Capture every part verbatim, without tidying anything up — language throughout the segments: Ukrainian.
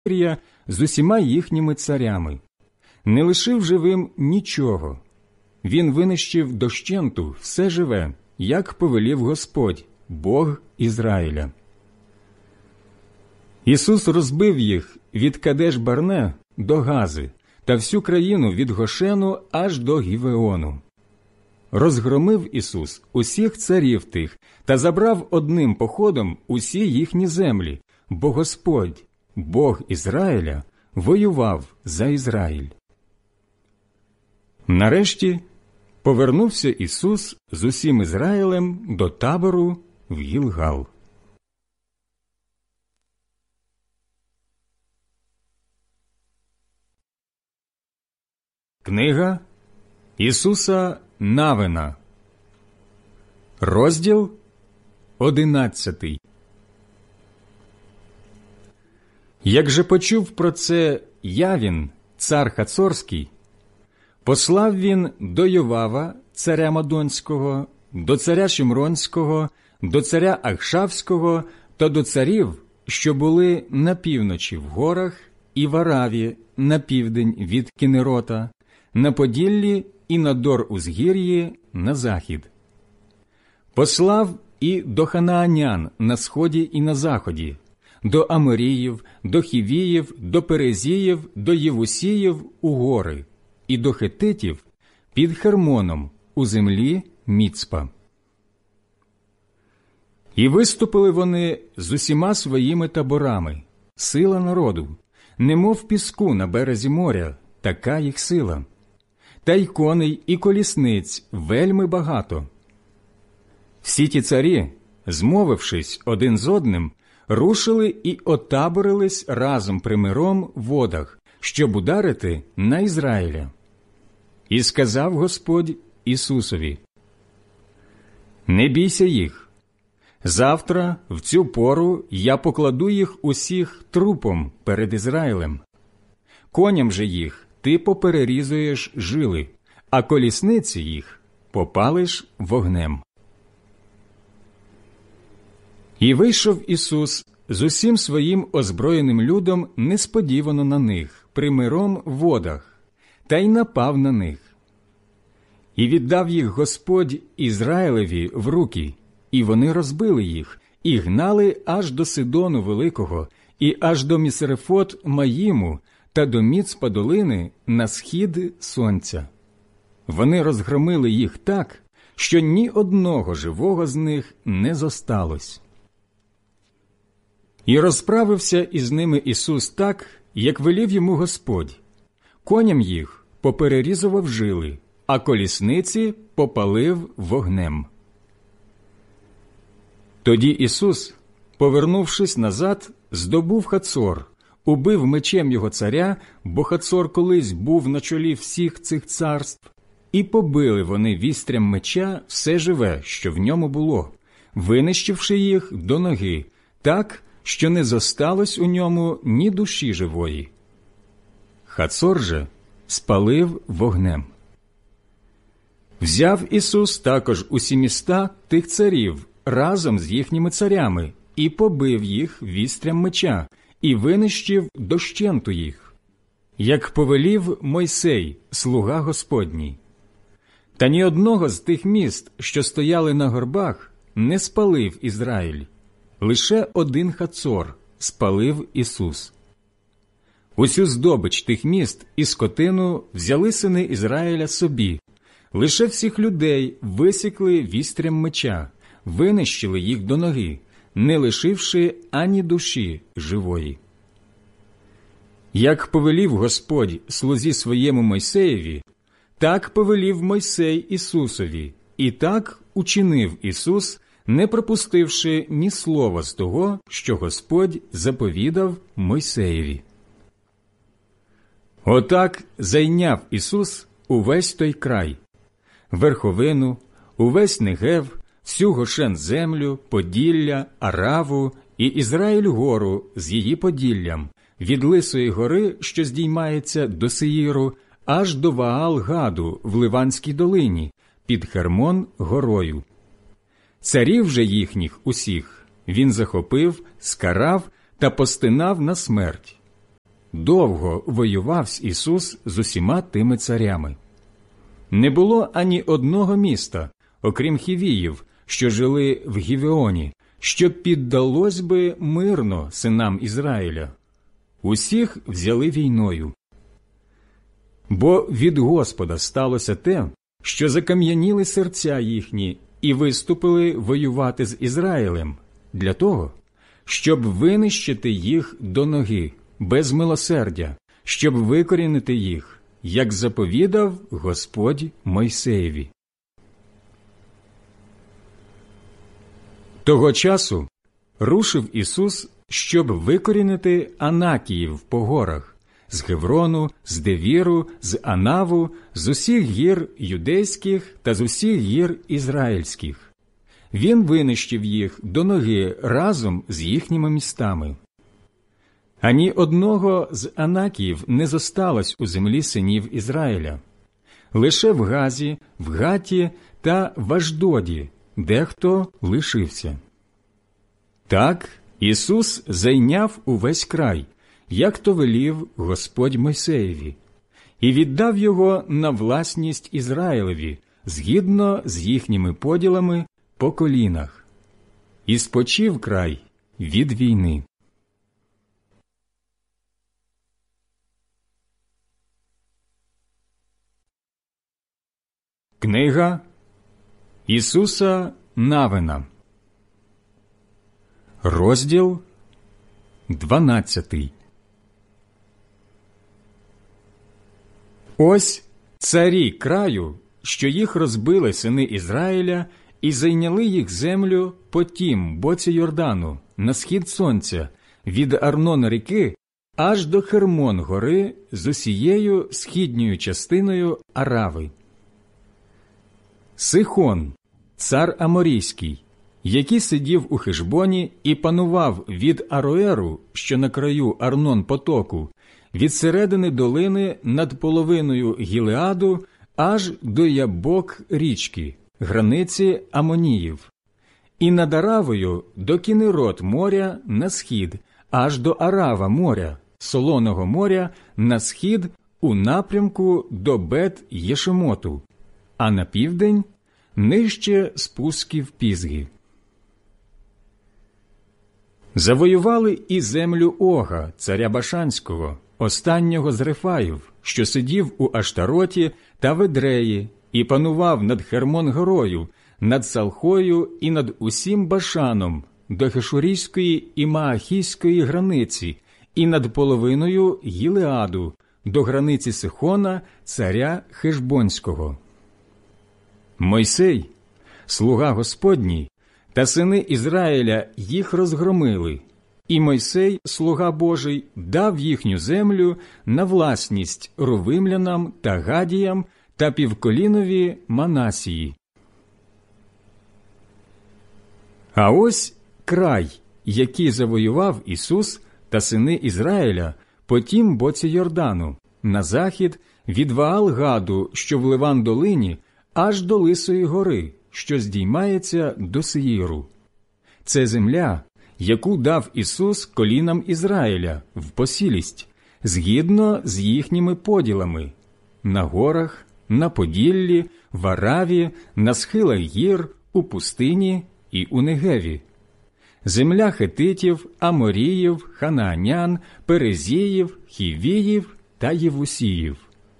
Сирія з усіма їхніми царями. Не лишив живим нічого. Він винищив дощенту все живе, як повелів Господь, Бог Ізраїля. Ісус розбив їх від Кадеш-Барне до Гази та всю країну від Гошену аж до Гівеону. Розгромив Ісус усіх царів тих та забрав одним походом усі їхні землі, бо Господь, Бог Ізраїля, воював за Ізраїль. Нарешті повернувся Ісус з усім Ізраїлем до табору в Гілгал. Книга Ісуса Навина, розділ одинадцятий. Як же почув про це Явін, цар Хацорський, послав він до Йовава, царя Мадонського, до царя Шимронського, до царя Ахшавського та до царів, що були на півночі в горах і в Араві на південь від Кінерота, на Поділлі і на Дор-Узгір'ї на захід. Послав і до ханаанян на сході і на заході, до Аморіїв, до Хівіїв, до Перезіїв, до Євусіїв у гори, і до хетитів під Хермоном у землі Міцпа. І виступили вони з усіма своїми таборами, сила народу, немов піску на березі моря, така їх сила. Та й коней, і колісниць вельми багато. Всі ті царі, змовившись один з одним, рушили і отаборились разом при миром водах, щоб ударити на Ізраїля. І сказав Господь Ісусові: «Не бійся їх. Завтра, в цю пору, я покладу їх усіх трупом перед Ізраїлем. Коням же їх ти поперерізуєш жили, а колісниці їх попалиш вогнем». І вийшов Ісус з усім своїм озброєним людом несподівано на них, при миром водах, та й напав на них. І віддав їх Господь Ізраїлеві в руки, і вони розбили їх, і гнали аж до Сидону Великого, і аж до Місрефот Маїму, та до Міцпа долини на схід сонця. Вони розгромили їх так, що ні одного живого з них не зосталось. І розправився із ними Ісус так, як велів йому Господь. Коням їх поперерізував жили, а колісниці попалив вогнем. Тоді Ісус, повернувшись назад, здобув Хацор, убив мечем його царя, бо Хацор колись був на чолі всіх цих царств, і побили вони вістрям меча все живе, що в ньому було, винищивши їх до ноги, так, що не зосталось у ньому ні душі живої. Хацор же спалив вогнем. Взяв Ісус також усі міста тих царів разом з їхніми царями і побив їх вістрям меча, і винищив дощенту їх, як повелів Мойсей, слуга Господній. Та ні одного з тих міст, що стояли на горбах, не спалив Ізраїль. Лише один Хацор спалив Ісус. Усю здобич тих міст і скотину взяли сини Ізраїля собі. Лише всіх людей висікли вістрям меча, винищили їх до ноги, не лишивши ані душі живої. Як повелів Господь слузі своєму Мойсеєві, так повелів Мойсей Ісусові, і так учинив Ісус, не пропустивши ні слова з того, що Господь заповідав Мойсеєві. Отак зайняв Ісус увесь той край, верховину, увесь Негев, всю Гошен-землю, Поділля, Араву і Ізраїль-гору з її поділлям, від Лисої гори, що здіймається до Сеїру, аж до Ваал-Гаду в Ливанській долині, під Хермон-горою. Царів же їхніх усіх він захопив, скарав та постинав на смерть. довго воював Ісус з усіма тими царями. Не було ані одного міста, окрім хівіїв, що жили в Гівеоні, що піддалось би мирно синам Ізраїля. Усіх взяли війною. Бо від Господа сталося те, що закам'яніли серця їхні і виступили воювати з Ізраїлем, для того, щоб винищити їх до ноги, без милосердя, щоб викорінити їх, як заповідав Господь Мойсеєві. Того часу рушив Ісус, щоб викорінити Анакіїв по горах, з Геврону, з Девіру, з Анаву, з усіх гір юдейських та з усіх гір ізраїльських. Він винищив їх до ноги разом з їхніми містами. Ані одного з Анакіїв не зосталось у землі синів Ізраїля. Лише в Газі, в Гаті та в Аждоді дехто лишився. Так Ісус зайняв увесь край, як то велів Господь Мойсеєві, і віддав його на власність Ізраїлеві, згідно з їхніми поділами по колінах. І спочив край від війни. Книга Ісуса Навина, розділ дванадцятий. Ось царі краю, що їх розбили сини Ізраїля, і зайняли їх землю по тім боці Йордану, на схід сонця, від Арнона ріки аж до Хермон гори з усією східньою частиною Арави. Сихон, цар Аморійський, який сидів у Хешбоні і панував від Ароеру, що на краю Арнон-потоку, від середини долини над половиною Гілеаду аж до Ябок річки, границі Амоніїв, і над Аравою до Кінерот моря на схід, аж до Арава моря, Солоного моря на схід у напрямку до Бет-Єшемоту, а на південь – нижче спусків Пізги. Завоювали і землю Ога, царя Башанського, останнього з Рефаїв, що сидів у Аштароті та в Едреї, і панував над Хермон-горою, над Салхою і над усім Башаном, до Хешурійської і Маахійської границі, і над половиною Гілеаду, до границі Сихона, царя Хешбонського. Мойсей, слуга Господній, та сини Ізраїля їх розгромили, і Мойсей, слуга Божий, дав їхню землю на власність рувимлянам та гадіям та півколінові Манасії. А ось край, який завоював Ісус та сини Ізраїля по тім боці Йордану, на захід від Ваал-Гаду, що в Ливан-долині, аж до Лисої гори, що здіймається до Сеїру. Це земля, яку дав Ісус колінам Ізраїля в посілість, згідно з їхніми поділами – на горах, на Поділлі, в Араві, на схилах гір, у пустині і у Негеві. Земля хетитів, аморіїв, ханаанян, перезіїв, хівіїв та євусіїв.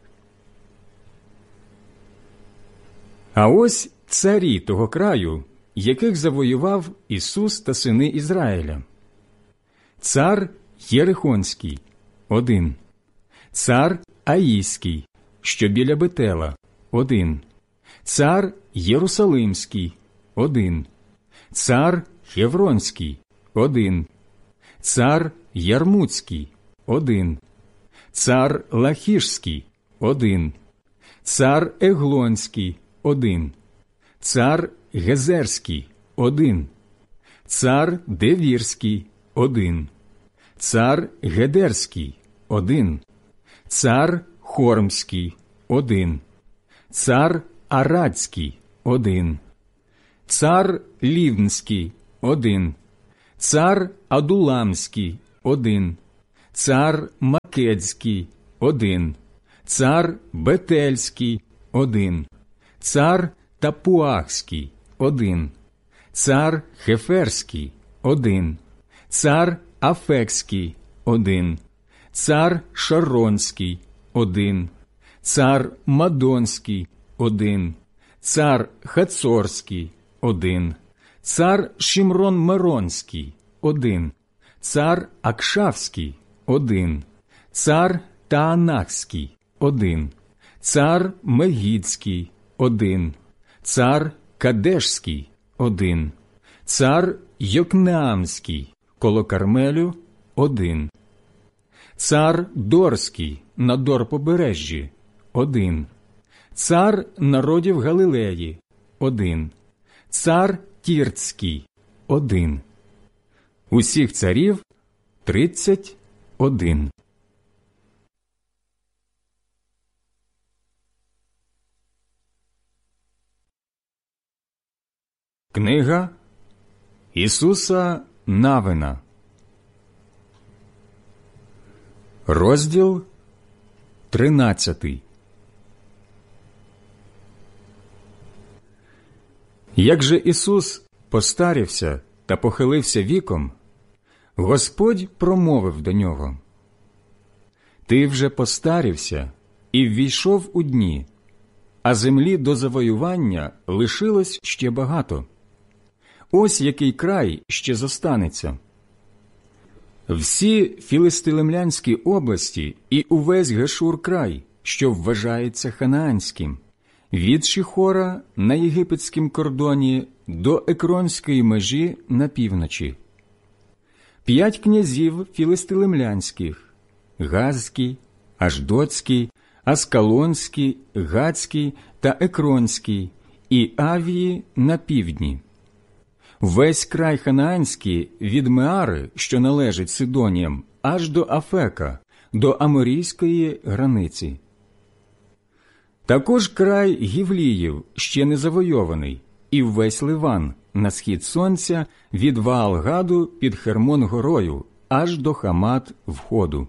А ось царі того краю, яких завоював Ісус та сини Ізраїля. Цар Єрихонський – один. Цар Аїський, що біля Бетела – один. Цар Єрусалимський – один. Цар Хевронський – один. Цар Ярмуцький – один. Цар Лахішський – один. Цар Еглонський – один. Цар Гезерський – один. Цар Девірський – один. Цар Гедерський – один. Цар Хормський – один. Цар Арадський – один. Цар Лівнський – один. Цар Адуламський – один. цар Македський – один, цар Бетельський – один, цар Тапуахський – один, цар Хеферський – один, цар Афекський – один, цар Шаронський – один, цар Мадонський – один, цар Хацорський – один, цар Шимрон-Меронський – один, цар Акшавський – один, цар Таанахський – один, цар Мегідський – один, цар Кадешський – один, цар Йокнеамський коло Кармелю – один, цар Дорський на Дорпобережжі – один, цар народів Галилеї – один, цар Тірцький – один. Усіх царів – тридцять один. Книга Ісуса Навина. Розділ тринадцятий. Як же Ісус постарівся та похилився віком, Господь промовив до нього: «Ти вже постарівся і ввійшов у дні, а землі до завоювання лишилось ще багато. Ось який край ще зостанеться. Всі філистилемлянські області і увесь Гешур-край, що вважається ханаанським, від Шихора на єгипетськім кордоні до Екронської межі на півночі. П'ять князів філистилемлянських – Газський, Аждотський, Аскалонський, Гацький та Екронський, і Авії на півдні. Весь край ханаанський від Меари, що належить Сидоніям, аж до Афека, до Аморійської границі. Також край Гівліїв ще не завойований, і весь Ливан на схід сонця від Ваалгаду під Хермон-горою, аж до Хамат входу.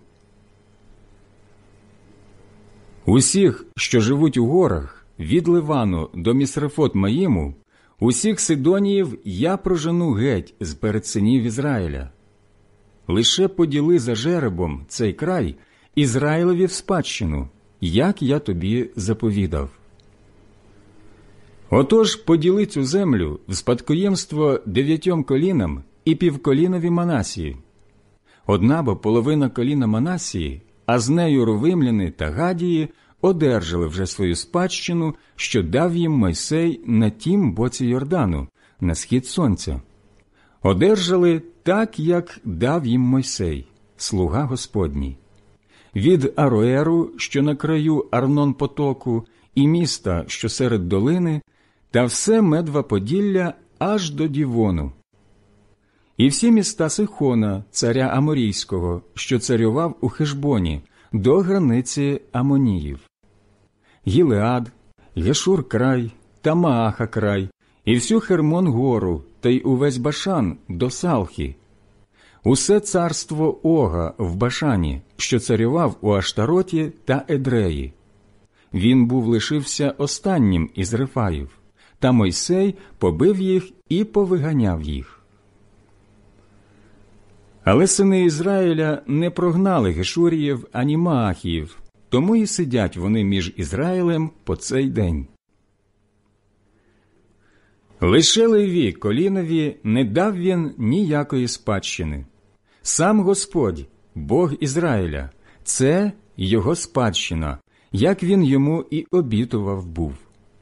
Усіх, що живуть у горах, від Ливану до Місрефот-Маїму, усіх Сидоніїв я прожену геть з перед синів Ізраїля. Лише поділи за жеребом цей край Ізраїлеві в спадщину, як я тобі заповідав. Отож поділи цю землю в спадкоємство дев'ятьом колінам і півколінові Манасії. Одна бо половина коліна Манасії, а з нею рувимляни та гадії, одержали вже свою спадщину, що дав їм Мойсей на тім боці Йордану, на схід сонця. Одержали так, як дав їм Мойсей, слуга Господній. Від Ароеру, що на краю Арнон-потоку, і міста, що серед долини, та все Медва Поділля аж до Дівону. І всі міста Сихона, царя Аморійського, що царював у Хешбоні, до границі Амоніїв. Гілеад, Гешур-край та Мааха-край, і всю Хермон-гору, та й увесь Башан до Салхи. Усе царство Ога в Башані, що царював у Аштароті та Едреї. Він був лишився останнім із Рефаїв, та Мойсей побив їх і повиганяв їх. Але сини Ізраїля не прогнали Гешуріїв ані Маахіїв, тому і сидять вони між Ізраїлем по цей день. Лише Леві колінові не дав він ніякої спадщини. Сам Господь, Бог Ізраїля, це його спадщина, як він йому і обітував був.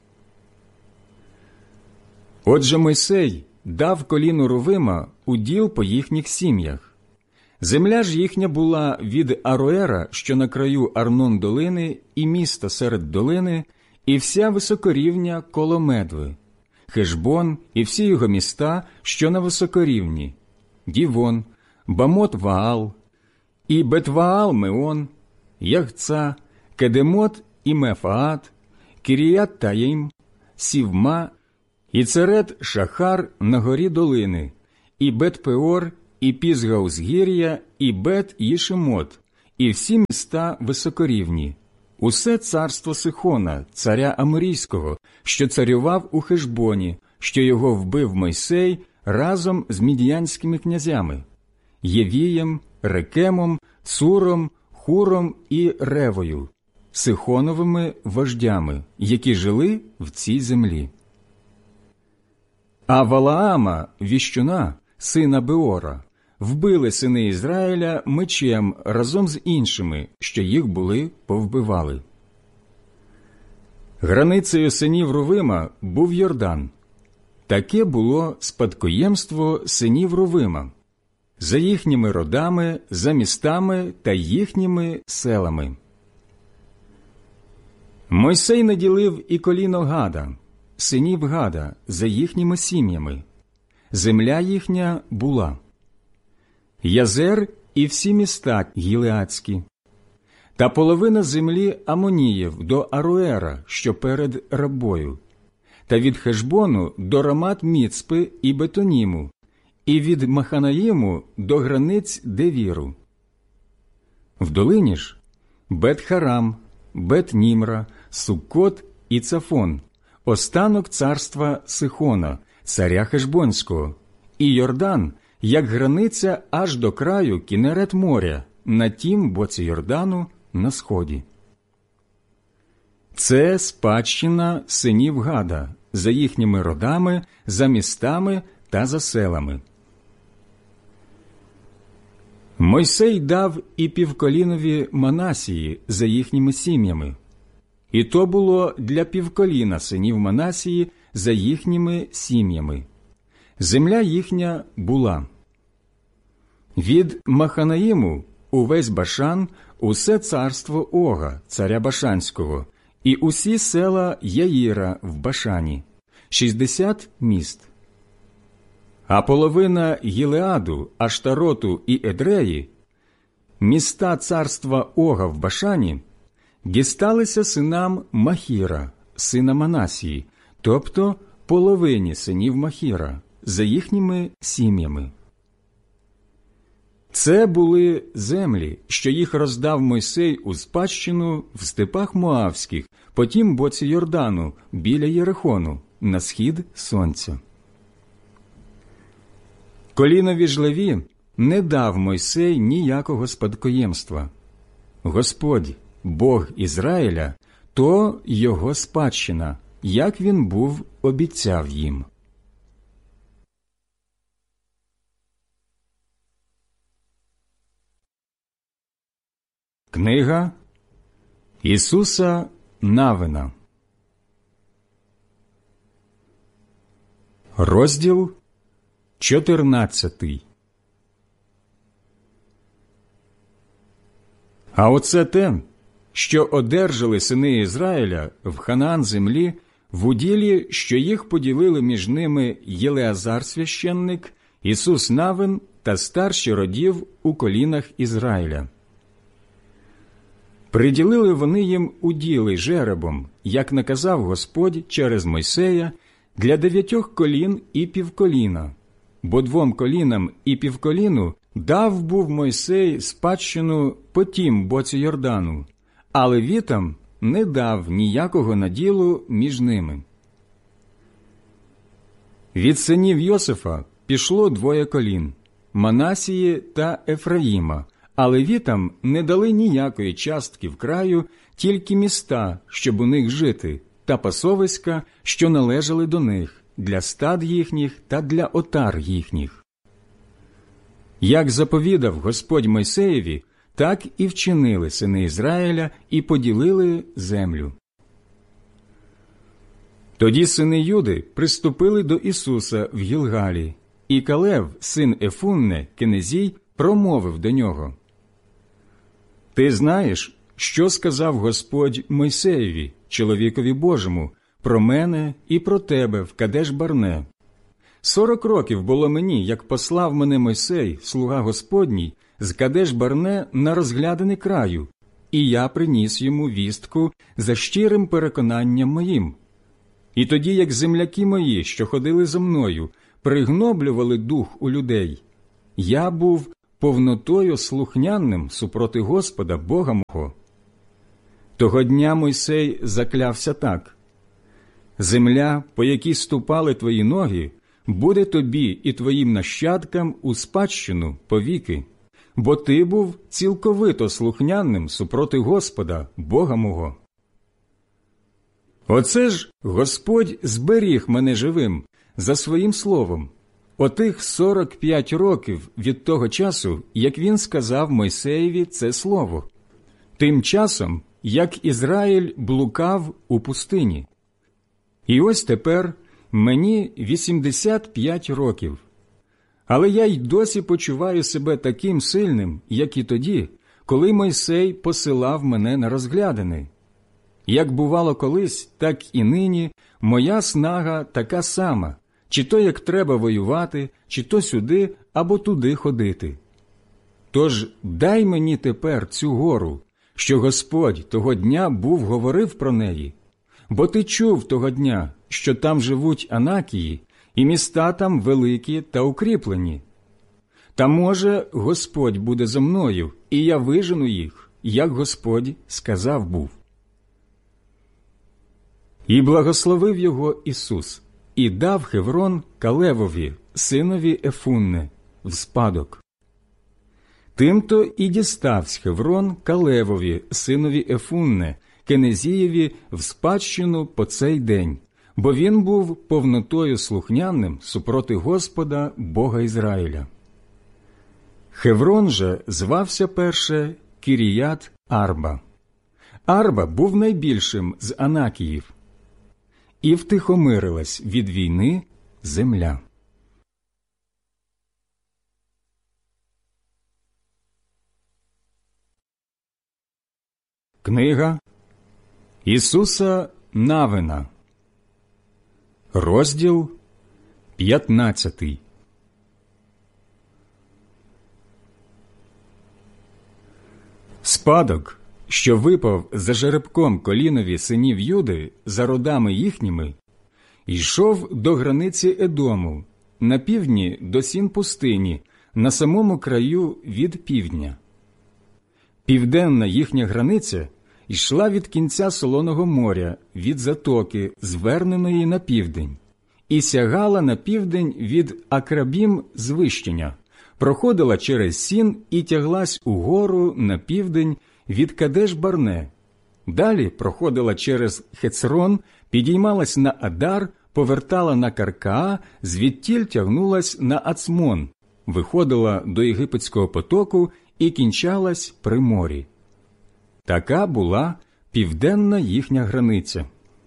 Отже Мойсей дав коліну Рувима уділ по їхніх сім'ях. Земля ж їхня була від Ароера, що на краю Арнон-долини, і міста серед долини, і вся високорівня коло Медви, Хешбон і всі його міста, що на високорівні, Дівон, Бамот-Ваал, і Бет-Ваал-Меон, Ягца, Кедемот і Мефаат, Кіріят-Таїм, Сівма, і Церет-Шахар на горі долини, і Бет-Пеор, і Пізгаузгір'я, і Бет-Їшемот, і всі міста високорівні, усе царство Сихона, царя Аморійського, що царював у Хешбоні, що його вбив Мойсей разом з мідіянськими князями – Євієм, Рекемом, Цуром, Хуром і Ревою, Сихоновими вождями, які жили в цій землі. А Валаама, віщуна, сина Беора, вбили сини Ізраїля мечем разом з іншими, що їх були повбивали. Границею синів Рувима був Йордан. Таке було спадкоємство синів Рувима, за їхніми родами, за містами та їхніми селами. Мойсей наділив і коліно Гада, синів Гада, за їхніми сім'ями. Земля їхня була Язер і всі міста гілеадські, та половина землі Амоніїв до Аруера, що перед Рабою, та від Хешбону до Рамат-Міцпи і Бетоніму, і від Маханаїму до границь Девіру. В долині ж Бет-Харам, Бет-Німра, Суккот і Цафон, останок царства Сихона, царя Хешбонського, і Йордан, як границя аж до краю Кінерет моря, на тім боці Йордану на сході. Це спадщина синів Гада, за їхніми родами, за містами та за селами. Мойсей дав і півколінові Манасії за їхніми сім'ями. І то було для півколіна синів Манасії за їхніми сім'ями. Земля їхня була від Маханаїму увесь Башан, усе царство Ога, царя Башанського, і усі села Яїра в Башані, шістдесят міст. А половина Гілеаду, Аштароту і Едреї, міста царства Ога в Башані, дісталися синам Махіра, сина Манасії, тобто половині синів Махіра, за їхніми сім'ями. Це були землі, що їх роздав Мойсей у спадщину в степах Моавських, по тім боці Йордану, біля Єрихону, на схід сонця. Колінові ж Леві не дав Мойсей ніякого спадкоємства. Господь, Бог Ізраїля, то його спадщина, як він був обіцяв їм. Книга Ісуса Навина, розділ чотирнадцятий. А оце те, що одержали сини Ізраїля в Ханаан землі, в уділі, що їх поділили між ними Єлеазар священник, Ісус Навин та старші родів у колінах Ізраїля. Приділили вони їм уділи жеребом, як наказав Господь через Мойсея, для дев'ятьох колін і півколіна, бо двом колінам і півколіну дав був Мойсей спадщину по тім боці Йордану, а левітам не дав ніякого наділу між ними. Від синів Йосифа пішло двоє колін – Манасії та Ефраїма, а левітам не дали ніякої частки в краю, тільки міста, щоб у них жити, та пасовиська, що належали до них, для стад їхніх та для отар їхніх. Як заповідав Господь Мойсеєві, так і вчинили сини Ізраїля і поділили землю. Тоді сини Юди приступили до Ісуса в Гілгалі, і Калев, син Ефунне, кенезій, промовив до нього: «Ти знаєш, що сказав Господь Мойсеєві, чоловікові Божому, про мене і про тебе в Кадеш-Барне. Сорок років було мені, як послав мене Мойсей, слуга Господній, з Кадеш-Барне на розглядини краю, і я приніс йому вістку за щирим переконанням моїм. І тоді, як земляки мої, що ходили за мною, пригноблювали дух у людей, я був повнотою слухняним супроти Господа Бога мого. Того дня Мойсей заклявся так: «Земля, по якій ступали твої ноги, буде тобі і твоїм нащадкам у спадщину повіки, бо ти був цілковито слухняним супроти Господа Бога мого». Оце ж Господь зберіг мене живим за своїм словом, отих сорок п'ять років від того часу, як він сказав Мойсеєві це слово, тим часом, як Ізраїль блукав у пустині. І ось тепер мені вісімдесят п'ять років, але я й досі почуваю себе таким сильним, як і тоді, коли Мойсей посилав мене на розглядини. Як бувало колись, так і нині моя снага така сама, чи то як треба воювати, чи то сюди або туди ходити. Тож дай мені тепер цю гору, що Господь того дня був говорив про неї, бо ти чув того дня, що там живуть Анакії, і міста там великі та укріплені. Та, може, Господь буде зо мною, і я вижену їх, як Господь сказав був. І благословив його Ісус, і дав Хеврон Калевові, синові Ефунне, в спадок. Тимто і діставсь Хеврон Калевові, синові Ефунне, Кенезієві, в спадщину по цей день, бо він був повнотою слухняним супроти Господа Бога Ізраїля. Хеврон же звався перше Кіріят Арба. Арба був найбільшим з Анакіїв. І втихомирилась від війни земля. Книга Ісуса Навина, розділ п'ятнадцятий. Спадок, що випав за жеребком колінові синів Юди за родами їхніми, йшов до границі Едому, на півдні до сін пустині, на самому краю від півдня. Південна їхня границя йшла від кінця Солоного моря, від затоки, зверненої на південь, і сягала на південь від Акрабім звищення, проходила через Сін і тяглась угору на південь від Кадеш-Барне. Далі проходила через Хецрон, підіймалась на Адар, повертала на Каркаа, звідтіль тягнулась на Ацмон, виходила до Єгипетського потоку і кінчалась при морі. Така була південна їхня границя.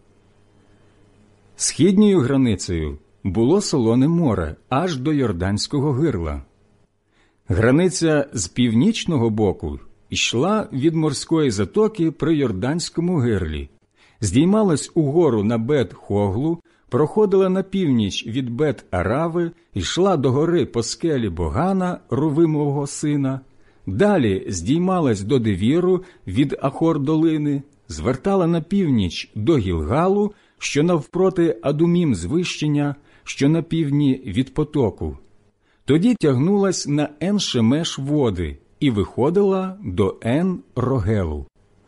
Східньою границею було Солоне море аж до Йорданського гирла. Границя з північного боку йшла від морської затоки при Йорданському гирлі, здіймалась угору на Бет-Хоглу, проходила на північ від Бет-Арави, йшла до гори по скелі Богана, Рувимового сина, далі здіймалась до Девіру від Ахор-долини, звертала на північ до Гілгалу, що навпроти Адумім звищення, що на півдні від потоку. Тоді тягнулась на Ен-Шемеш води і виходила до Ен-Рогелу.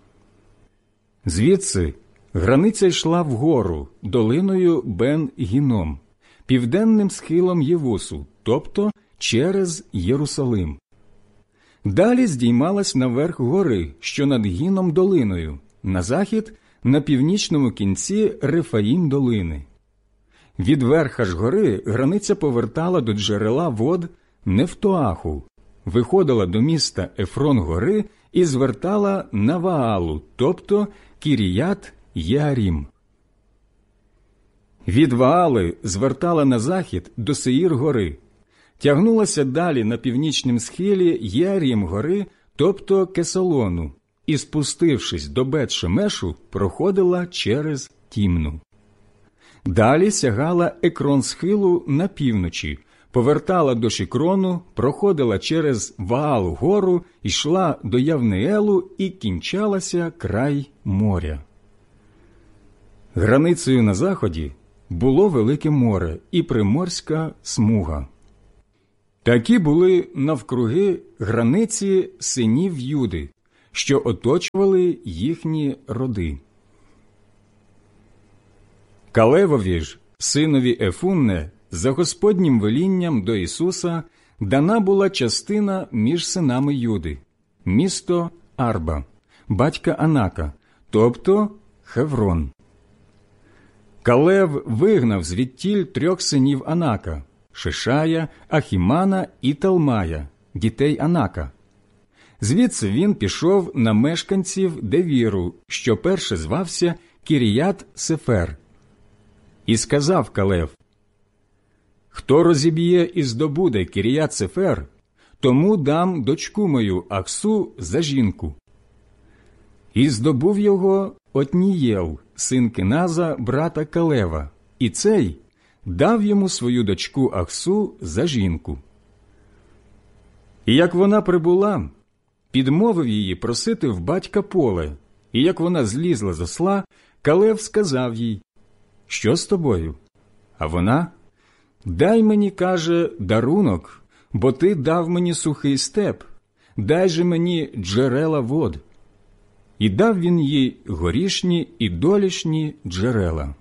Звідси границя йшла вгору, долиною Бен-Гіном, південним схилом Євусу, тобто через Єрусалим. Далі здіймалась наверх гори, що над Гіном долиною, на захід, на північному кінці Рефаїм долини. Від верха ж гори границя повертала до джерела вод Нефтоаху, виходила до міста Ефрон-гори і звертала на Ваалу, тобто Кіріят-Єарім. Від Ваали звертала на захід до Сеїр-гори, тягнулася далі на північнім схилі Єарім-гори, тобто Кесалону, і, спустившись до Бет-Шемешу, проходила через Тімну. Далі сягала Екрон-схилу на півночі, повертала до Шикрону, проходила через Ваал-гору, йшла до Явнеелу і кінчалася край моря. Границею на заході було Велике море і приморська смуга. Такі були навкруги границі синів Юди, що оточували їхні роди. Калевові ж, синові Ефунне, за Господнім велінням до Ісуса дана була частина між синами Юди, місто Арба, батька Анака, тобто Хеврон. Калев вигнав звідтіль трьох синів Анака – Шишая, Ахімана і Талмая, дітей Анака. Звідси він пішов на мешканців Девіру, що перше звався Кіріят-Сефер. І сказав Калев: «Хто розіб'є і здобуде Кіріят-Сефер, тому дам дочку мою Ахсу за жінку». І здобув його Отнієл, син Кеназа, брата Калева, і цей дав йому свою дочку Ахсу за жінку. І як вона прибула, підмовив її просити в батька поле, і як вона злізла з осла, Калев сказав їй: «Що з тобою?» А вона: «Дай мені, каже, дарунок, бо ти дав мені сухий степ, дай же мені джерела вод». І дав він їй горішні і долішні джерела.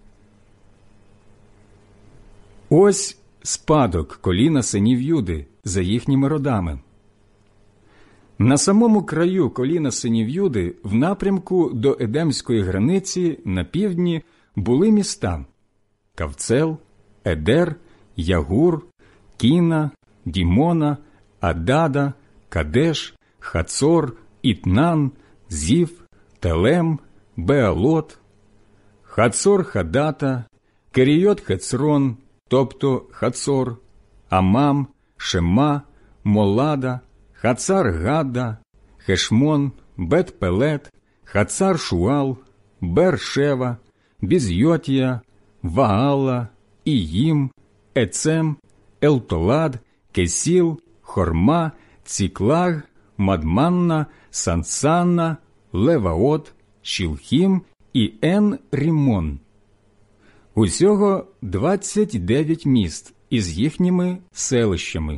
Ось спадок коліна синів Юди за їхніми родами. На самому краю коліна синів Юди, в напрямку до Едемської границі на півдні, були міста Кавцел, Едер, Ягур, Кіна, Дімона, Адада, Кадеш, Хацор, Ітнан, Зів, Телем, Беалот, Хацор-Хадата, Керійот-Хецрон, тобто Хацор, Амам, Шема, Молада, Хацар-Гадда, Хешмон, Бет-Пелет, Хацар-Шуал, Бер-Шева, Бізйотія, Ваала, Іїм, Ецем, Елтолад, Кесіл, Хорма, Ціклаг, Мадманна, Сансанна, Леваот, Шілхім і Ен-Рімон. Усього двадцять дев'ять міст із їхніми селищами.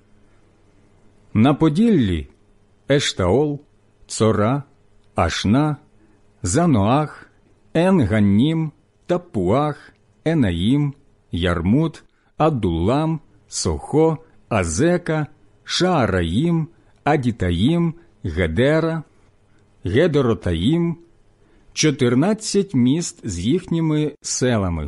На Поділлі Ештаол, Цора, Ашна, Заноах, Ен-Ганнім, Тапуах, Енаїм, Ярмут, Адуллам, Сохо, Азека, Шаараїм, Адітаїм, Гедера, Гедоротаїм, чотирнадцять міст з їхніми селами.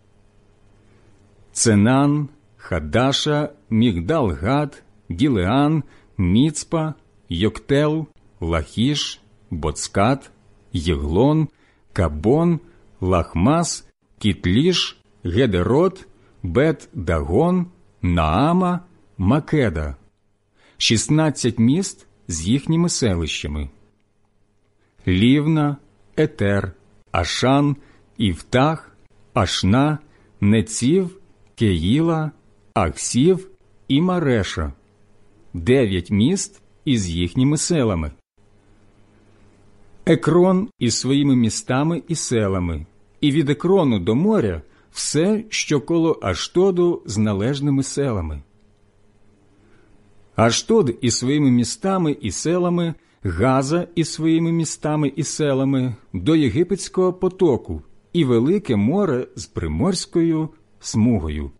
Ценан, Хадаша, Мігдал-Гад, Ділеан, Міцпа, Йоктел, Лахіш, Боцкат, Єглон, Кабон, Лахмас, Кітліш, Гедерот, Бет-Дагон, Наама, Македа. шістнадцять міст з їхніми селищами. Лівна, Етер, Ашан, Івтах, Ашна, Неців, Кеїла, Ахсів і Мареша. Дев'ять міст із їхніми селами. Екрон із своїми містами і селами, і від Екрону до моря все, що коло Аштоду з належними селами. Аштод із своїми містами і селами, Газа із своїми містами і селами до Єгипетського потоку і Велике море з приморською смугою.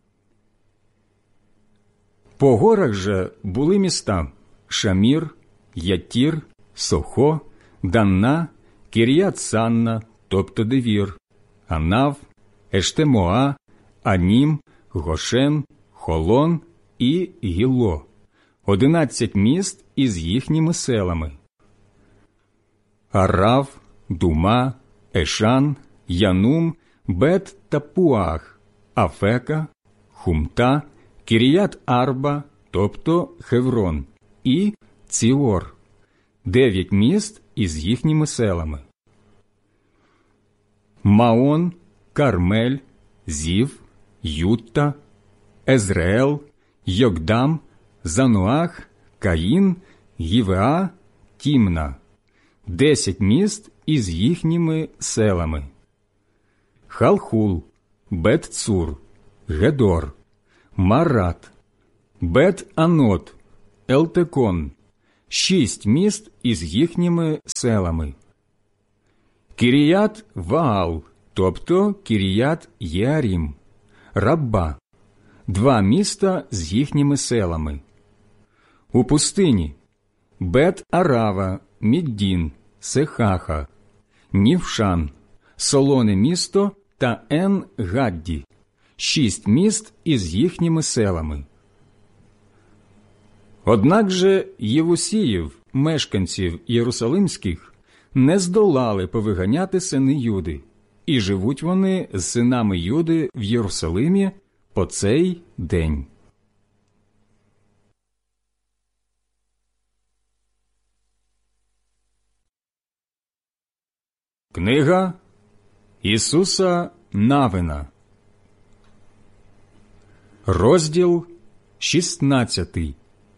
По горах же були міста Шамір, Ятір, Сохо, Данна, Кір'ят-Санна, тобто Девір, Анав, Ештемоа, Анім, Гошен, Холон і Гіло. Одинадцять міст із їхніми селами. Арав, Дума, Ешан, Янум, Бет-Тапуах, Афека, Хумта, Кір'ят-Арба, тобто Хеврон, і Ціор. Дев'ять міст із їхніми селами. Маон, Кармель, Зів, Ютта, Езреел, Йокдам, Зануах, Каїн, Гівеа, Тімна. Десять міст із їхніми селами. Халхул, Бет-Цур, Гедор, Марат, Бет-Анот, Елтекон – шість міст із їхніми селами. Кіріят-Ваал, тобто Кіріят-Єарім, Рабба – два міста з їхніми селами. У пустині Бет-Арава, Міддін, Сехаха, Нівшан, Солоне місто та Ен-Гадді – шість міст із їхніми селами. Однак же Євусіїв, мешканців Єрусалимських, не здолали повиганяти сини Юди, і живуть вони з синами Юди в Єрусалимі по цей день. Книга Ісуса Навина, розділ шістнадцятий.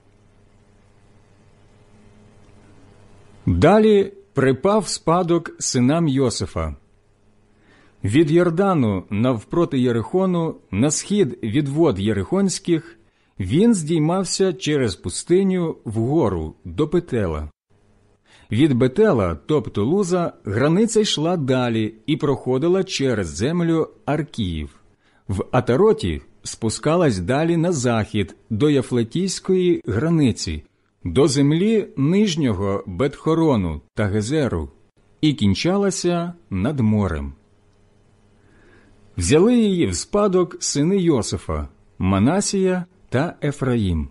Далі припав спадок синам Йосифа. Від Йордану навпроти Єрихону, на схід від вод Єрихонських, він здіймався через пустиню вгору до Бетела. Від Бетела, тобто Луза, границя йшла далі і проходила через землю Аркіїв. В Атароті спускалась далі на захід до Яфлетійської границі, до землі нижнього Бетхорону та Гезеру, і кінчалася над морем. Взяли її в спадок сини Йосифа, Манасія та Ефраїм.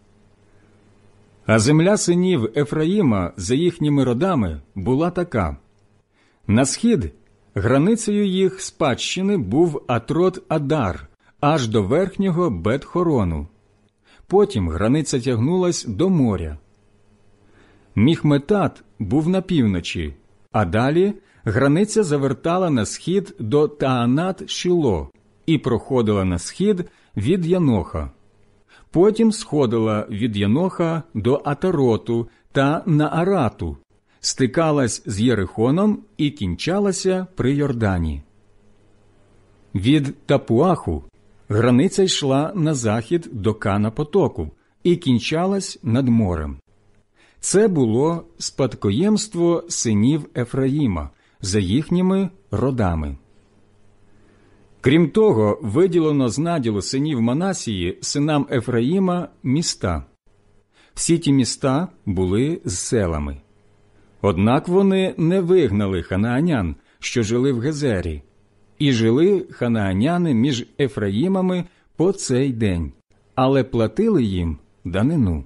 А земля синів Ефраїма за їхніми родами була така. На схід границею їх спадщини був Атрот-Адар, аж до верхнього Бет-Хорону. Потім границя тягнулась до моря. Міхметат був на півночі, а далі границя завертала на схід до Таанат-Шіло і проходила на схід від Яноха. Потім сходила від Яноха до Атароту та Наарату, стикалась з Єрихоном і кінчалася при Йордані. Від Тапуаху границя йшла на захід до Кана-потоку і кінчалась над морем. Це було спадкоємство синів Ефраїма за їхніми родами. Крім того, виділено з наділу синів Манасії синам Ефраїма міста. Всі ті міста були з селами. Однак вони не вигнали ханаанян, що жили в Гезері, і жили ханааняни між Ефраїмами по цей день, але платили їм данину.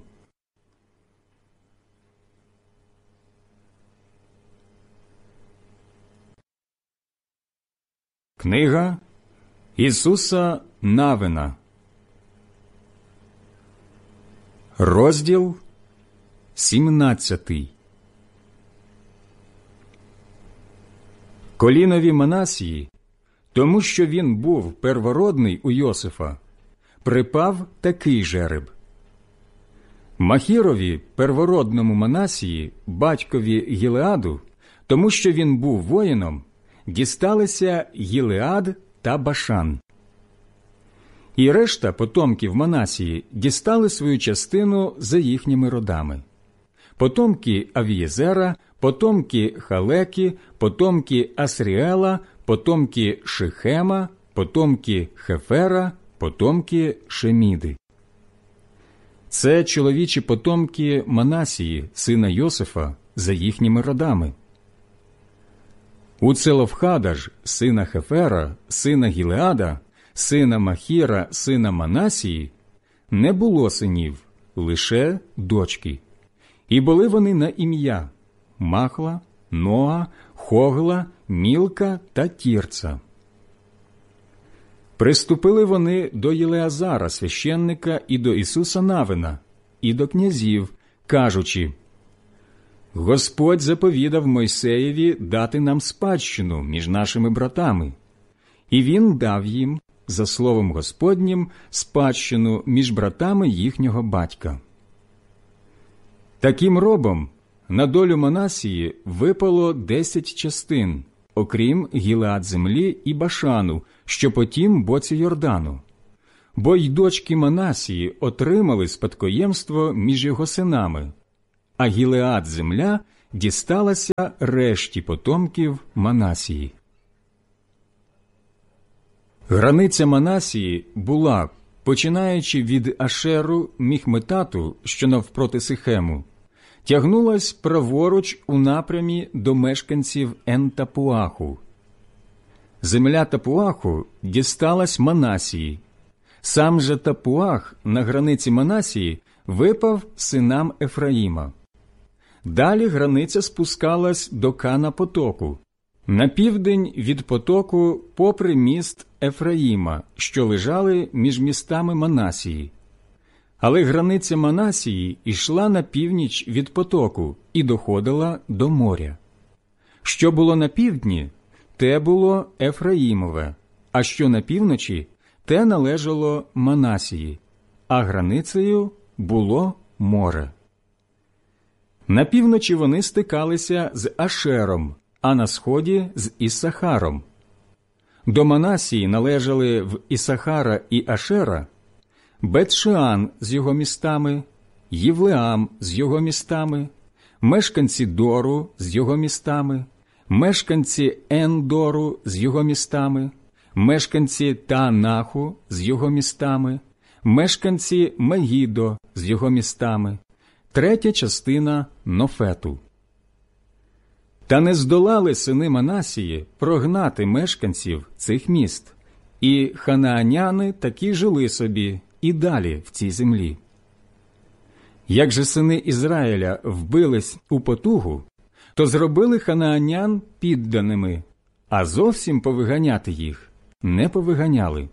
Книга Ісуса Навина, розділ сімнадцятий. Колінові Манасії, тому що він був первородний у Йосифа, припав такий жереб. Махірові, первородному Манасії, батькові Гілеаду, тому що він був воїном, дісталися Гілеад та Башан. І решта потомків Манасії дістали свою частину за їхніми родами. Потомки Авієзера, потомки Халекі, потомки Асріела, потомки Шихема, потомки Хефера, потомки Шеміди. Це чоловічі потомки Манасії, сина Йосифа, за їхніми родами. У Целофхада ж, сина Хефера, сина Гілеада, сина Махіра, сина Манасії, не було синів, лише дочки. І були вони на ім'я Махла, Ноа, Хогла, Мілка та Тірца. Приступили вони до Єлеазара, священника, і до Ісуса Навина, і до князів, кажучи: «Господь заповідав Мойсеєві дати нам спадщину між нашими братами, і він дав їм, за словом Господнім, спадщину між братами їхнього батька». Таким робом на долю Манасії випало десять частин, окрім Гілеад землі і Башану, що по тім боці Йордану. бо й дочки Манасії отримали спадкоємство між його синами, а Гілеад земля дісталася решті потомків Манасії. Границя Манасії була, починаючи від Ашеру Міхметату, що навпроти Сихему, тягнулась праворуч у напрямі до мешканців Ен-Тапуаху. Земля Тапуаху дісталась Манасії. Сам же Тапуах на границі Манасії випав синам Ефраїма. Далі границя спускалась до Кана потоку, на південь від потоку попри міст Ефраїма, що лежали між містами Манасії. Але границя Манасії йшла на північ від потоку і доходила до моря. Що було на півдні, те було Ефраїмове, а що на півночі, те належало Манасії, а границею було море. На півночі вони стикалися з Ашером, а на сході – з Іссахаром. До Манасії належали в Іссахара і Ашера Бет-Шеан з його містами, Євлеам з його містами, мешканці Дору з його містами, мешканці Ен-Дору з його містами, мешканці Таанаху з його містами, мешканці Мегідо з його містами, третя частина Нофету. Та не здолали сини Манасії прогнати мешканців цих міст, і ханааняни таки жили собі і далі в цій землі. Як же сини Ізраїля вбились у потугу, то зробили ханаанян підданими, а зовсім повиганяти їх не повиганяли.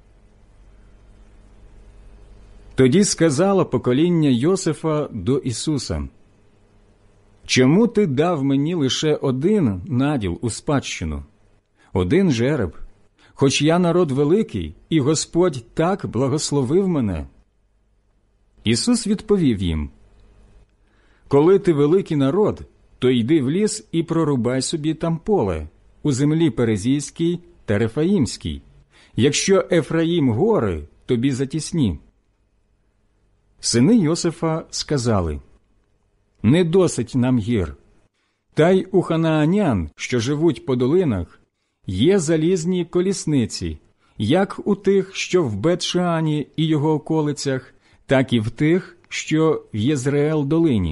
Тоді сказало покоління Йосифа до Ісуса: «Чому ти дав мені лише один наділ у спадщину, один жереб, хоч я народ великий, і Господь так благословив мене?» Ісус відповів їм: «Коли ти великий народ, то йди в ліс і прорубай собі там поле, у землі Перезійській та Рефаїмській, якщо Ефраїм гори тобі затісні». Сини Йосифа сказали: «Не досить нам гір, та й у ханаанян, що живуть по долинах, є залізні колісниці, як у тих, що в Бет-Шеані і його околицях, так і в тих, що в Єзреел-долині».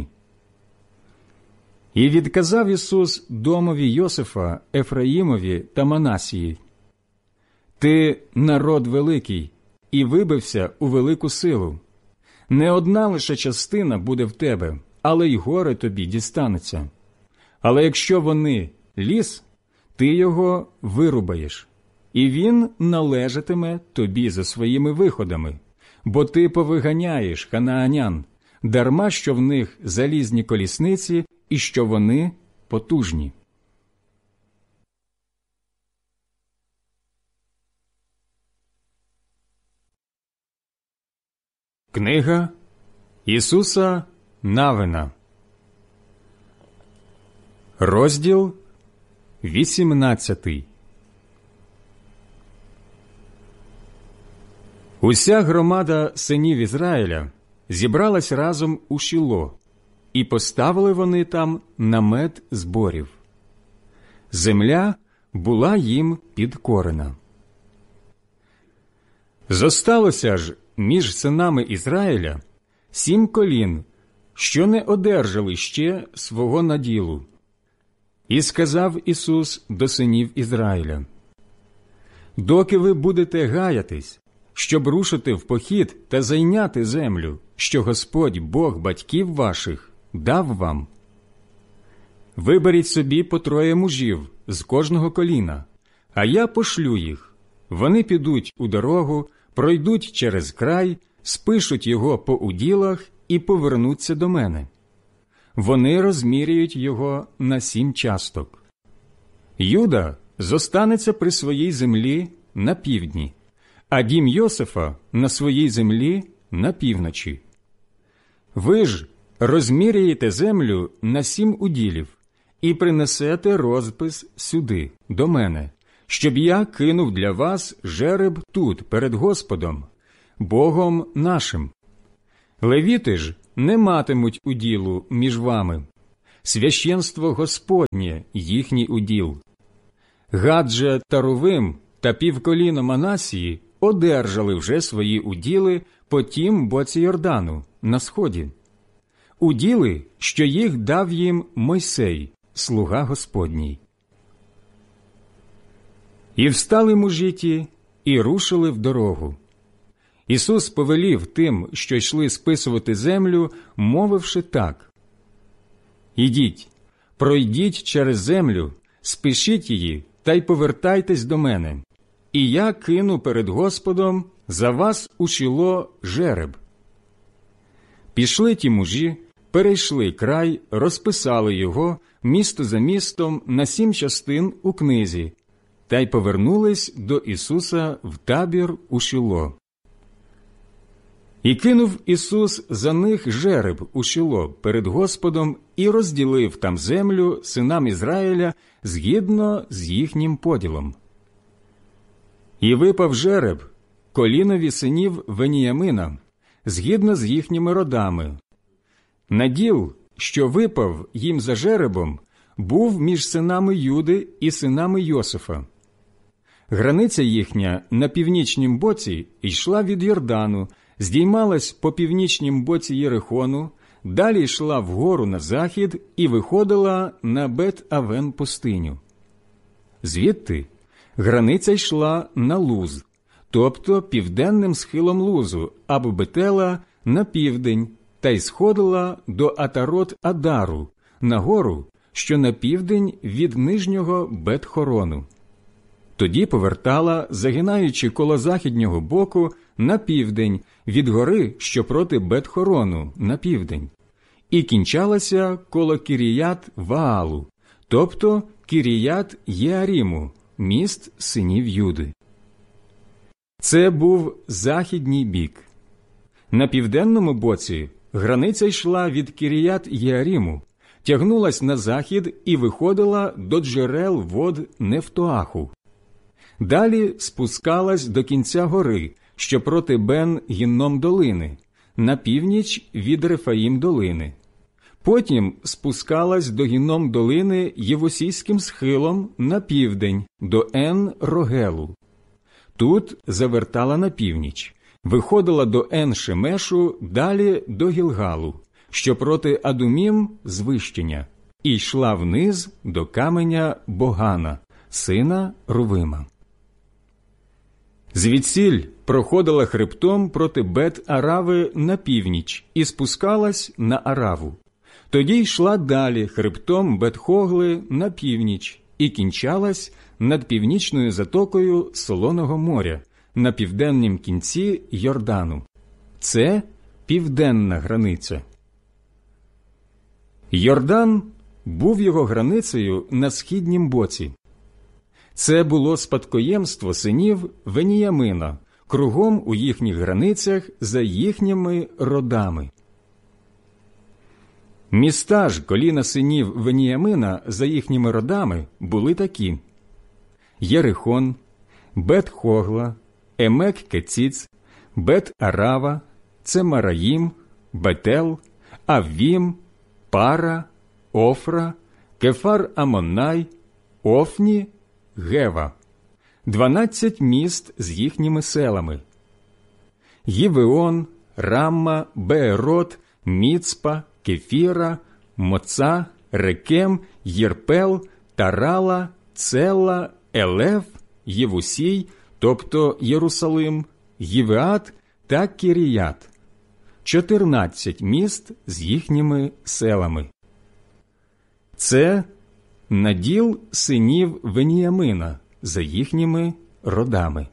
І відказав Ісус домові Йосифа, Ефраїмові та Манасії: «Ти народ великий і вибився у велику силу. Не одна лише частина буде в тебе, але й гори тобі дістанеться. Але якщо вони ліс, ти його вирубаєш, і він належатиме тобі за своїми виходами, бо ти повиганяєш ханаанян, дарма що в них залізні колісниці і що вони потужні». Книга Ісуса Навина, розділ вісімнадцятий. Уся громада синів Ізраїля зібралась разом у Шіло, і поставили вони там намет зборів. Земля була їм підкорена. Зосталося ж між синами Ізраїля сім колін, що не одержали ще свого наділу. І сказав Ісус до синів Ізраїля: «Доки ви будете гаятись, щоб рушити в похід та зайняти землю, що Господь, Бог батьків ваших, дав вам, виберіть собі по троє мужів з кожного коліна, а я пошлю їх. Вони підуть у дорогу, пройдуть через край, спишуть його по уділах і повернуться до мене. Вони розміряють його на сім часток. Юда зостанеться при своїй землі на півдні, а дім Йосифа на своїй землі на півночі. Ви ж розміряєте землю на сім уділів і принесете розпис сюди, до мене, щоб я кинув для вас жереб тут, перед Господом, Богом нашим. Левіти ж не матимуть уділу між вами. Священство Господнє їхній уділ. Гад же та Рувим та півколіно Манасії одержали вже свої уділи по тім боці Йордану, на сході. Уділи, що їх дав їм Мойсей, слуга Господній. І встали мужі ті, і рушили в дорогу. Ісус повелів тим, що йшли списувати землю, мовивши так: «Ідіть, пройдіть через землю, спишіть її, та й повертайтесь до мене, і я кину перед Господом за вас у Шіло жереб». Пішли ті мужі, перейшли край, розписали його, місто за містом, на сім частин у книзі, та й повернулись до Ісуса в табір у Шіло. І кинув Ісус за них жереб у Шіло перед Господом і розділив там землю синам Ізраїля згідно з їхнім поділом. І випав жереб колінові синів Веніямина, згідно з їхніми родами. Наділ, що випав їм за жеребом, був між синами Юди і синами Йосифа. Границя їхня на північнім боці йшла від Йордану, здіймалась по північнім боці Єрихону, далі йшла вгору на захід і виходила на Бет-Авен пустиню. Звідти границя йшла на Луз, тобто південним схилом Лузу, або Бетела на південь, та й сходила до Атарот-Адару, на гору, що на південь від нижнього Бет-Хорону. Тоді повертала, загинаючи коло західнього боку, на південь, від гори, що проти Бет-Хорону, на південь, і кінчалася коло Кіріят-Ваалу, тобто Кіріят-Єаріму, міст синів Юди. Це був західній бік. На південному боці границя йшла від Кіріят-Єаріму, тягнулась на захід і виходила до джерел вод Нефтоаху. Далі спускалась до кінця гори, що проти Бен-Гінном долини, на північ від Рефаїм долини. Потім спускалась до Гінном долини Євусійським схилом на південь, до Ен-Рогелу. Тут завертала на північ, виходила до Ен-Шемешу, далі до Гілгалу, що проти Адумім звищення, і йшла вниз до каменя Богана, сина Рувима. Звідсіль проходила хребтом проти Бет-Арави на північ і спускалась на Араву. Тоді йшла далі хребтом Бет-Хогли на північ і кінчалась над північною затокою Солоного моря на південнім кінці Йордану. Це південна границя. Йордан був його границею на східнім боці. Це було спадкоємство синів Веніямина, кругом у їхніх границях за їхніми родами. Міста ж коліна синів Веніямина за їхніми родами були такі: Єрихон, Бет-Хогла, Емек-Кеціц, Бет-Арава, Цемараїм, Бетел, Аввім, Пара, Офра, Кефар-Амонай, Офні, Гева, дванадцять міст з їхніми селами: Гівеон, Рамма, Беерот, Міцпа, Кефіра, Моца, Рекем, Єрпел, Тарала, Целла, Елев, Євусій, тобто Єрусалим, Гівеат та Кіріят. Чотирнадцять міст з їхніми селами. Це наділ синів Веніямина за їхніми родами.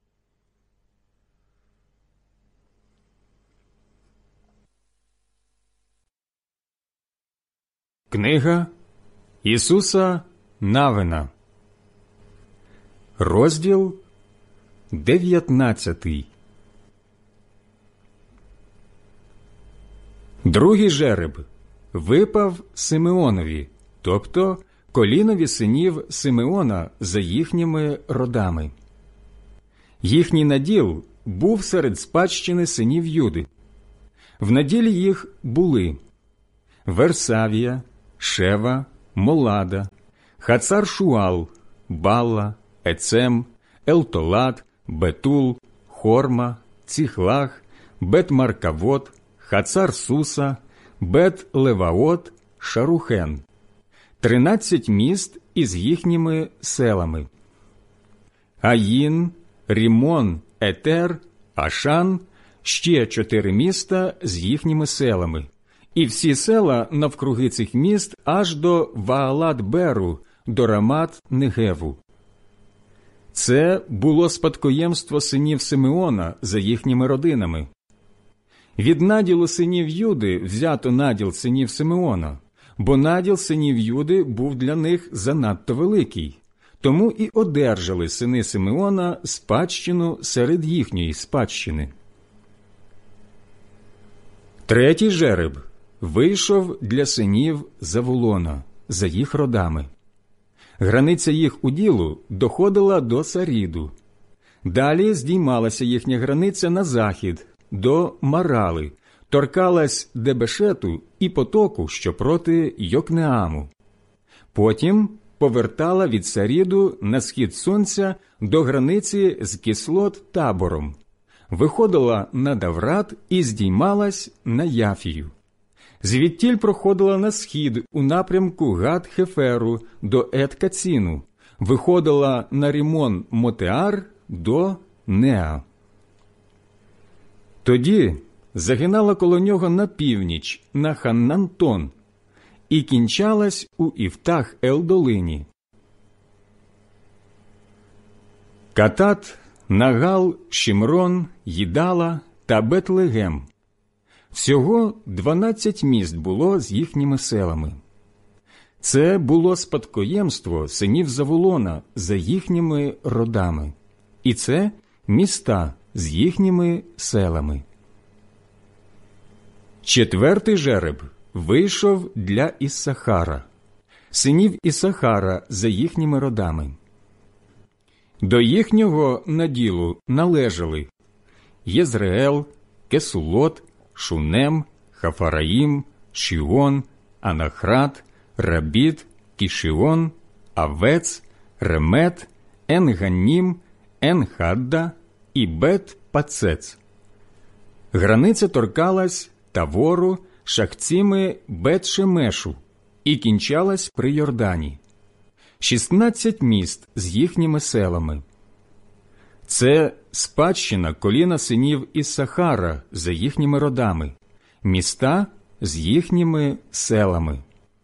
Книга Ісуса Навина, розділ дев'ятнадцятий. Другий жереб випав Симеонові, тобто колінові синів Симеона за їхніми родами. Їхній наділ був серед спадщини синів Юди. В наділі їх були Версавія, Шева, Молада, Хацар-Шуал, Балла, Ецем, Елтолад, Бетул, Хорма, Ціхлах, Бет-Маркавот, Хацар-Суса, Бет-Леваот, Шарухен. Тринадцять міст із їхніми селами. Аїн, Рімон, Етер, Ашан – ще чотири міста з їхніми селами. І всі села навкруги цих міст аж до Ваалат-Беру, до Рамат-Негеву. Це було спадкоємство синів Симеона за їхніми родинами. Від наділу синів Юди взято наділ синів Симеона, бо наділ синів Юди був для них занадто великий. Тому і одержали сини Симеона спадщину серед їхньої спадщини. Третій жереб вийшов для синів Завулона за їх родами. Границя їх уділу доходила до Саріду. Далі здіймалася їхня границя на захід, до Марали, торкалась Дебешету і потоку, що проти Йокнеаму. Потім повертала від Саріду на схід сонця до границі з Кислот-Табором, виходила на Даврат і здіймалась на Яфію. Звідтіль проходила на схід у напрямку Гат-Хеферу до Ет-Каціну, виходила на Рімон-Мотеар до Неа. Тоді загинала коло нього на північ, на Ханнантон, і кінчалась у Іфтах-Ел-Долині. Катат, Нагал, Шімрон, Їдала та Бетлегем. Всього дванадцять міст було з їхніми селами. Це було спадкоємство синів Завулона за їхніми родами. І це міста з їхніми селами. Четвертий жереб вийшов для Іссахара, синів Іссахара за їхніми родами. До їхнього наділу належали Єзреел, Кесулот, Шунем, Хафараїм, Шіон, Анахрат, Рабіт, Кішіон, Авец, Ремет, Енганнім, Енхадда і Бет-Пацец. Границя торкалась Тавору, Шахціми, Бет-Шемешу і кінчалась при Йордані. Шістнадцять міст з їхніми селами. Це спадщина коліна синів Іссахара за їхніми родами, міста з їхніми селами.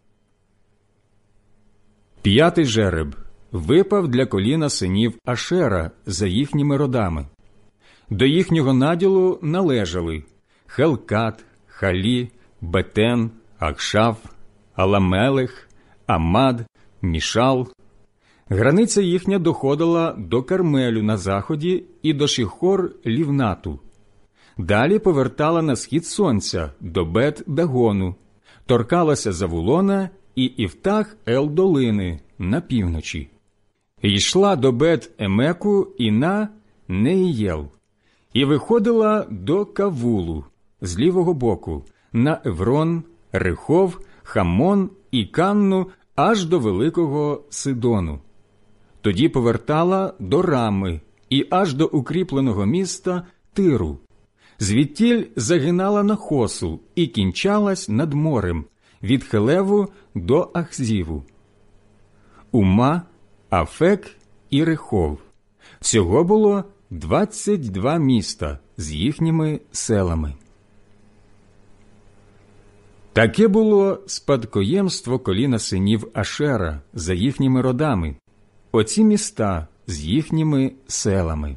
П'ятий жереб випав для коліна синів Ашера за їхніми родами. До їхнього наділу належали Хелкат, Халі, Бетен, Акшав, Аламелех, Амад, Мішал. Границя їхня доходила до Кармелю на заході і до Шіхор-Лівнату. Далі повертала на схід сонця до Бет-Дагону, торкалася Завулона і Іфтах-Ел-Долини на півночі. Йшла до Бет-Емеку і на Неїєл, і виходила до Кавулу з лівого боку, на Еврон, Рехов, Хамон і Канну аж до Великого Сидону. Тоді повертала до Рами і аж до укріпленого міста Тиру. Звідтіль загинала на Хосу і кінчалась над морем, від Хелеву до Ахзіву. Ума, Афек і Рехов. Всього було двадцять два міста з їхніми селами. Таке було спадкоємство коліна синів Ашера за їхніми родами, оці міста з їхніми селами.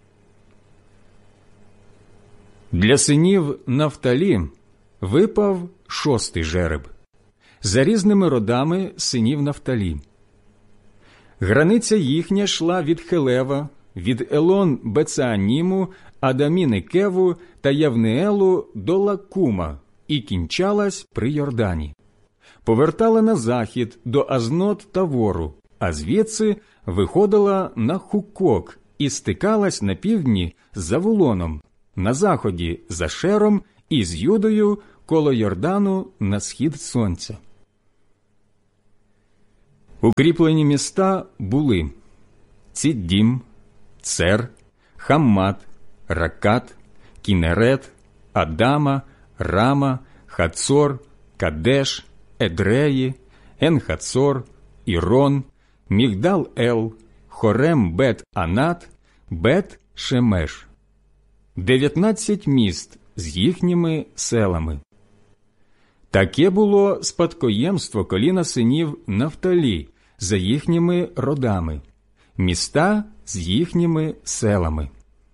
Для синів Нафталі випав шостий жереб, за різними родами синів Нафталі. Границя їхня йшла від Хелева, від Елон-Бецеаніму, Адамі-Некеву та Явнеелу до Лакума і кінчалась при Йордані. Повертала на захід до Азнот-Тавору, а звідси виходила на Хукок і стикалась на півдні з Завулоном, на заході з Ашером і з Юдою коло Йордану на схід сонця. Укріплені міста були Ціддім, Цер, Хаммат, Ракат, Кінерет, Адама, Рама, Хацор, Кадеш, Едреї, Енхацор, Ірон, Мігдал-Ел, Хорем Бет-Анат, Бет-Шемеш. Дев'ятнадцять міст з їхніми селами. Таке було спадкоємство коліна синів Нафталі за їхніми родами, міста з їхніми селами.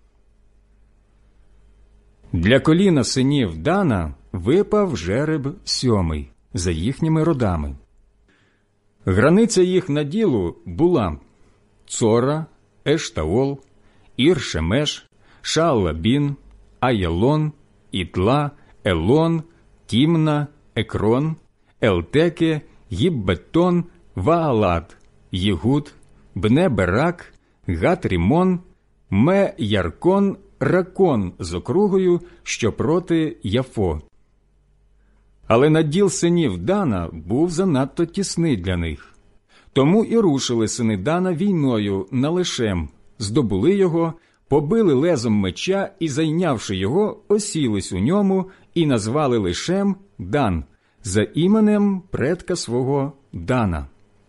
Для коліна синів Дана випав жереб сьомий за їхніми родами. Границя їх наділу була Цора, Ештаол, Ір-Шемеш, Шаалабін, Аєлон, Ітла, Елон, Тімна, Екрон, Елтеке, Гіббетон, Ваалат, Єгуд, Бне-Берак, Гат-Рімон, Ме-Яркон, Ракон з округою, що проти Яфо. Але наділ синів Дана був занадто тісний для них. Тому і рушили сини Дана війною на Лешем, здобули його, побили лезом меча і, зайнявши його, осілись у ньому і назвали Лешем Дан, за іменем предка свого Дана.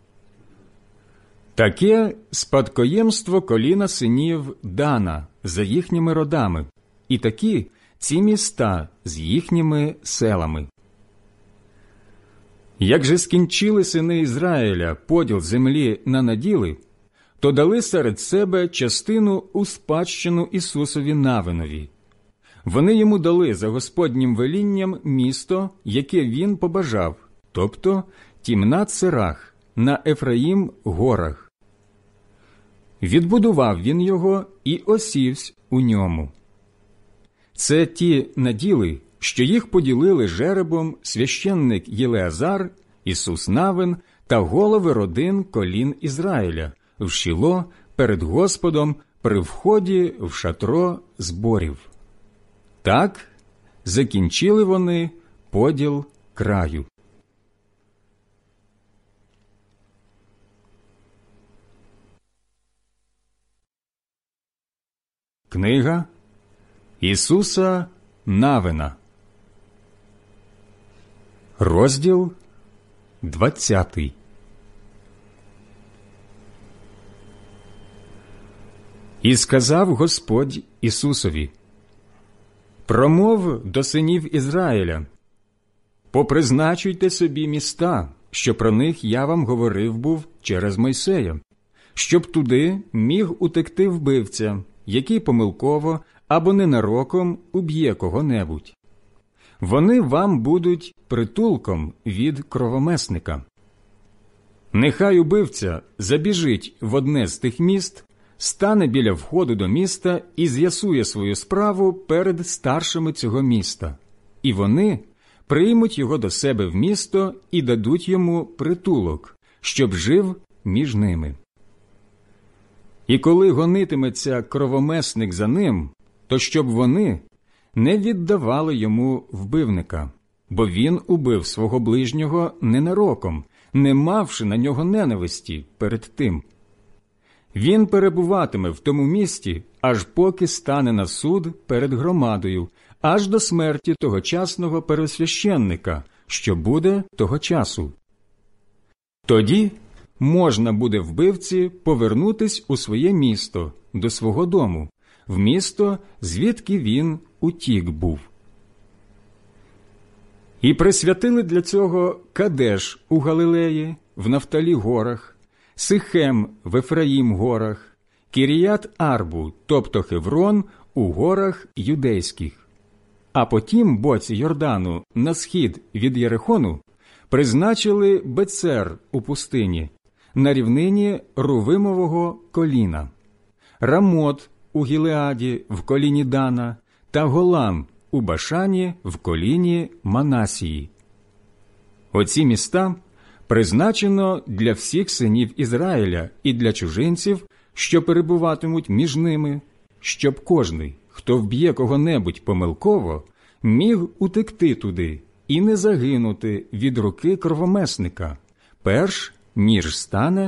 Таке спадкоємство коліна синів Дана за їхніми родами, і такі ці міста з їхніми селами. Як же скінчили сини Ізраїля поділ землі на наділи, то дали серед себе частину у спадщину Ісусові Навинові. Вони йому дали за Господнім велінням місто, яке він побажав, тобто Тімнат-Серах на Ефраїм горах. Відбудував він його і осівсь у ньому. Це ті наділи, що їх поділили жеребом священник Єлеазар, Ісус Навин та голови родин колін Ізраїля в Шіло перед Господом при вході в шатро зборів. Так закінчили вони поділ краю. Книга Ісуса Навина, розділ двадцятий. І сказав Господь Ісусові: «Промов до синів Ізраїля: попризначуйте собі міста, що про них я вам говорив був через Мойсея, щоб туди міг утекти вбивця, який помилково або ненароком уб'є кого-небудь. Вони вам будуть притулком від кровомисника. Нехай убивця забіжить в одне з тих міст, стане біля входу до міста і з'ясує свою справу перед старшими цього міста, і вони приймуть його до себе в місто і дадуть йому притулок, щоб жив між ними. І коли гонитиметься кровомесник за ним, то щоб вони не віддавали йому вбивника, бо він убив свого ближнього ненароком, не мавши на нього ненависті перед тим. Він перебуватиме в тому місті, аж поки стане на суд перед громадою, аж до смерті тогочасного первосвященника, що буде того часу. Тоді можна буде вбивці повернутись у своє місто, до свого дому, в місто, звідки він утік був. І присвятили для цього Кадеш у Галилеї, в Нафталі горах, Сихем в Ефраїм горах, Кіріят-Арбу, тобто Хеврон, у горах юдейських. А по тім боці Йордану на схід від Єрихону призначили Бецер у пустині, на рівнині Рувимового коліна, Рамот у Гілеаді в коліні Дана та Голан у Башані в коліні Манасії. Оці міста призначено для всіх синів Ізраїля і для чужинців, що перебуватимуть між ними, щоб кожний, хто вб'є кого-небудь помилково, міг утекти туди і не загинути від руки кровомисника, перш ніж стане